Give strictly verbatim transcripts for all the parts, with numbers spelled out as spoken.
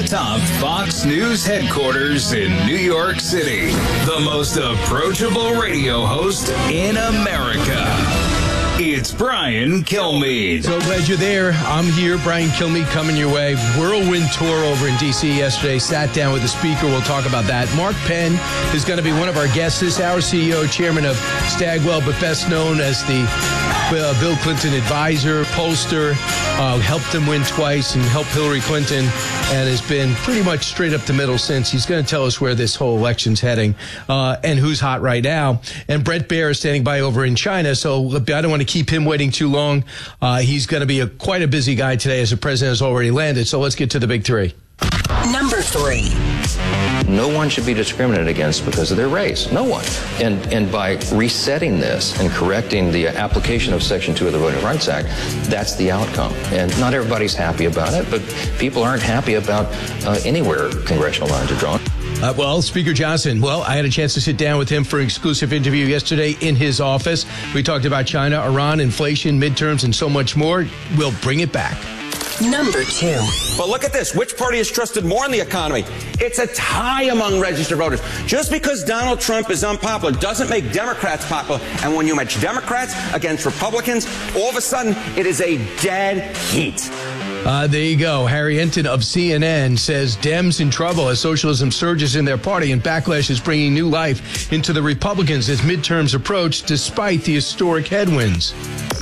atop Fox News headquarters in New York City, the most approachable radio host in America. It's Brian Kilmeade. So glad you're there. I'm here, Brian Kilmeade, coming your way. Whirlwind tour over in D C yesterday. Sat down with the speaker. We'll talk about that. Mark Penn is going to be one of our guests this hour, C E O, chairman of Stagwell, but best known as the uh, Bill Clinton advisor, pollster, uh, helped him win twice and helped Hillary Clinton, and has been pretty much straight up the middle since. He's going to tell us where this whole election's heading uh, and who's hot right now. And Bret Baier is standing by over in China, so I don't want to keep him waiting too long. Uh, he's going to be a, quite a busy guy today as the president has already landed. So let's get to the big three. Number three. No one should be discriminated against because of their race. No one. And and by resetting this and correcting the application of Section two of the Voting Rights Act, that's the outcome. And not everybody's happy about it, but people aren't happy about uh, anywhere congressional lines are drawn. Uh, well, Speaker Johnson, well, I had a chance to sit down with him for an exclusive interview yesterday in his office. We talked about China, Iran, inflation, midterms, and so much more. We'll bring it back. Number two. But look at this. Which party is trusted more in the economy? It's a tie among registered voters. Just because Donald Trump is unpopular doesn't make Democrats popular. And when you match Democrats against Republicans, all of a sudden it is a dead heat. Uh, there you go. Harry Enton of C N N says Dems in trouble as socialism surges in their party, and backlash is bringing new life into the Republicans as midterms approach despite the historic headwinds.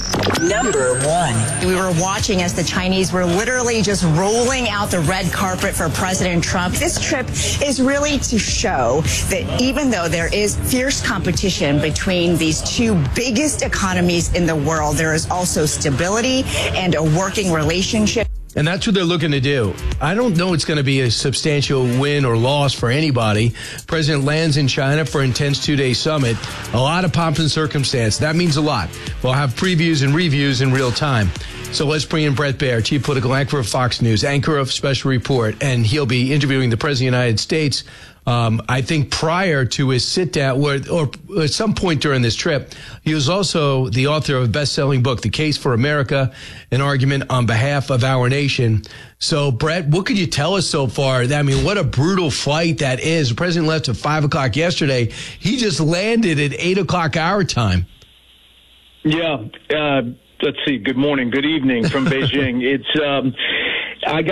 Number one. We were watching as the Chinese were literally just rolling out the red carpet for President Trump. This trip is really to show that even though there is fierce competition between these two biggest economies in the world, there is also stability and a working relationship. And that's what they're looking to do. I don't know it's going to be a substantial win or loss for anybody. President lands in China for an intense two-day summit. A lot of pomp and circumstance. That means a lot. We'll have previews and reviews in real time. So let's bring in Bret Baier, chief political anchor of Fox News, anchor of Special Report, and he'll be interviewing the President of the United States, um, I think prior to his sit-down, or, or at some point during this trip. He was also the author of a best-selling book, The Case for America, an argument on behalf of our nation. So, Bret, what could you tell us so far? I mean, what a brutal flight that is. The president left at five o'clock yesterday. He just landed at eight o'clock our time. Yeah, uh, let's see. Good morning, good evening from Beijing. It's um, I got.